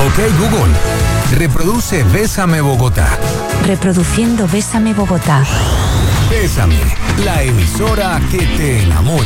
Ok, Google, reproduce Bésame Bogotá. Reproduciendo Bésame Bogotá. Bésame, la emisora que te enamora.